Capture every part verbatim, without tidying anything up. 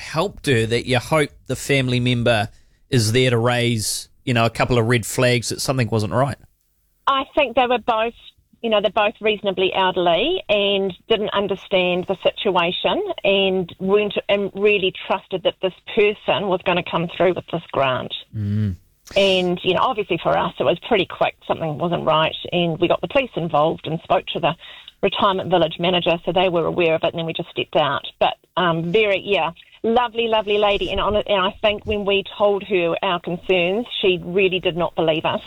helped her that you hope the family member is there to raise, you know, a couple of red flags that something wasn't right? I think they were both, you know, they're both reasonably elderly and didn't understand the situation and weren't and really trusted that this person was going to come through with this grant. Mm. And, you know, obviously for us it was pretty quick. Something wasn't right and we got the police involved and spoke to the retirement village manager, so they were aware of it, and then we just stepped out. But um, very, yeah, lovely, lovely lady. And, on it, and I think when we told her our concerns, she really did not believe us.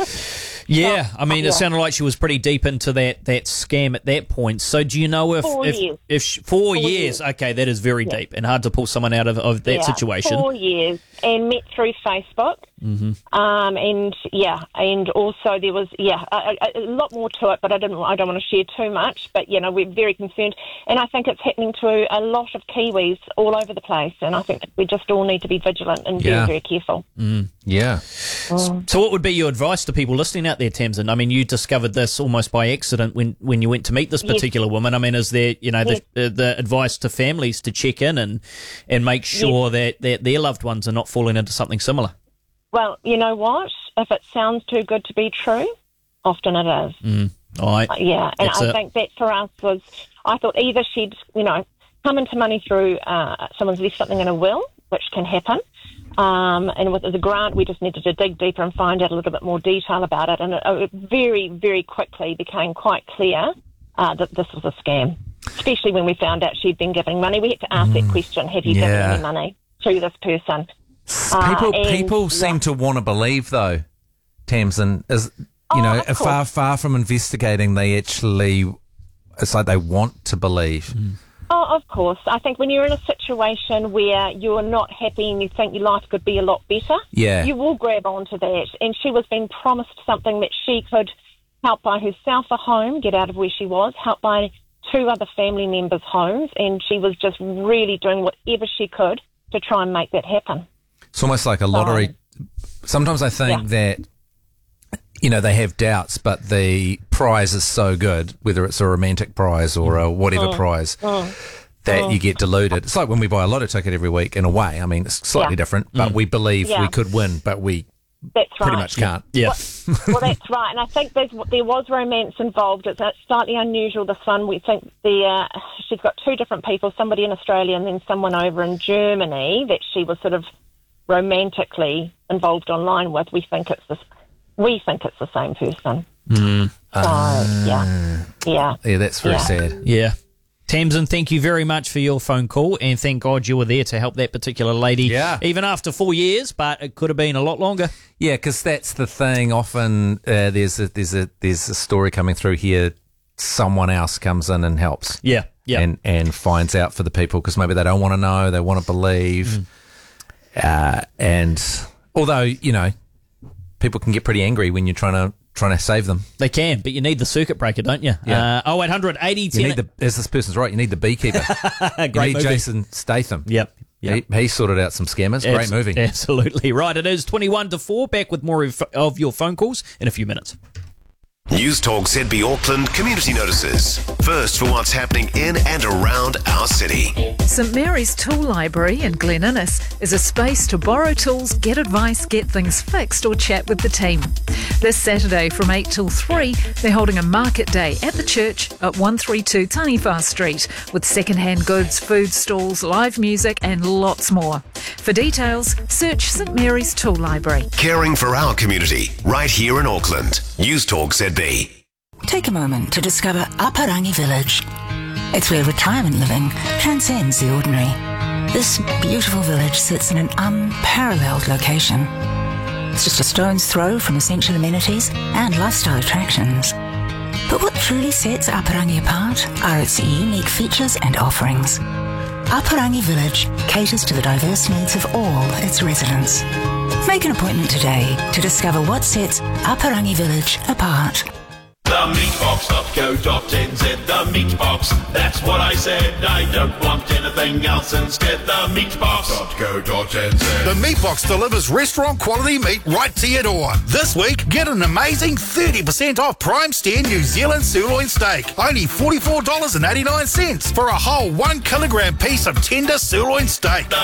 Yeah, I mean, yeah. it sounded like she was pretty deep into that, that scam at that point. So do you know if... Four if, years. if she, four, Four years. years. Okay, that is very Yeah. deep and hard to pull someone out of, of that yeah, situation. Four years, and met through Facebook. Mm-hmm. Um, and, yeah, and also there was, yeah, a, a, a lot more to it, but I didn't. I don't want to share too much. But, you know, we're very concerned. And I think it's happening to a lot of Kiwis all over the place. And I think we just all need to be vigilant and Yeah. very, very careful. Mm. Yeah. Mm. So what would be your advice to people listening out there, Tamsin? I mean, you discovered this almost by accident when, when you went to meet this Yes. particular woman. I mean, is there, you know, Yes. the, the advice to families to check in and, and make sure that, that their loved ones are not falling into something similar? Well, you know what? If it sounds too good to be true, often it is. Mm. All right. Uh, yeah, and That's I it. think that for us was, I thought either she'd, you know, come into money through uh, someone's left something in a will, which can happen, um, and with the grant, we just needed to dig deeper and find out a little bit more detail about it, and it, it very, very quickly became quite clear uh, that this was a scam, especially when we found out she'd been giving money. We had to ask that question, have you Yeah. given any money through this person? People Uh, and- people seem yeah. to want to believe, though, Tamsin, is, you Oh, know, of far, course. far from investigating, they actually, it's like they want to believe. Oh, of course. I think when you're in a situation where you're not happy and you think your life could be a lot better, Yeah. you will grab onto that. And she was being promised something that she could help buy herself a home, get out of where she was, help buy two other family members' homes, and she was just really doing whatever she could to try and make that happen. It's almost like a lottery. Sometimes I think that, you know, they have doubts, but the prize is so good, whether it's a romantic prize or a whatever prize, that you get deluded. It's like when we buy a lotto ticket every week, in a way. I mean, it's slightly Yeah. different, but we believe Yeah. we could win, but we That's right. pretty much can't. Yeah. Well, that's right, and I think there's, there was romance involved. It's slightly unusual, this one. We think the uh, she's got two different people, somebody in Australia and then someone over in Germany that she was sort of romantically involved online with. We think it's this. We think it's the same person. Mm. So, yeah, yeah. Yeah, that's very Yeah. sad. Yeah. Tamsin, thank you very much for your phone call, and thank God you were there to help that particular lady. Yeah. Even after four years, but it could have been a lot longer. Yeah, because that's the thing. Often uh, there's a, there's a there's a story coming through here. Someone else comes in and helps. Yeah. Yeah. and and finds out for the people because maybe they don't want to know, they want to believe. Uh, and although, you know, people can get pretty angry when you're trying to trying to save them. They can, but you need the circuit breaker, don't you? Yeah. Uh, oh eight hundred eighty You ten. need the, as this person's right, you need the beekeeper. you Great need movie. Jason Statham. Yep. Yep. He, he sorted out some scammers. Great Abs- movie. Absolutely. Right, it is twenty-one to four. Back with more of, of your phone calls in a few minutes. News Talk Z B Auckland community notices. First for what's happening in and around our city. St Mary's Tool Library in Glen Innes is a space to borrow tools, get advice, get things fixed or chat with the team. This Saturday from eight till three, they're holding a market day at the church at one thirty-two Taniwha Street with second-hand goods, food stalls, live music and lots more. For details, search St Mary's Tool Library. Caring for our community right here in Auckland. News Talk Z B. Take a moment to discover Aparangi Village. It's where retirement living transcends the ordinary. This beautiful village sits in an unparalleled location. It's just a stone's throw from essential amenities and lifestyle attractions. But what truly sets Aparangi apart are its unique features and offerings. Aparangi Village caters to the diverse needs of all its residents. Make an appointment today to discover what sets Aparangi Village apart. The meatbox dot co dot n z, the meatbox, that's what I said. I don't want anything else instead. The meatbox dot co dot n z. The Meatbox delivers restaurant quality meat right to your door. This week, get an amazing thirty percent off Prime Steer New Zealand sirloin steak. Only forty-four dollars and eighty-nine cents for a whole one kilogram piece of tender sirloin steak.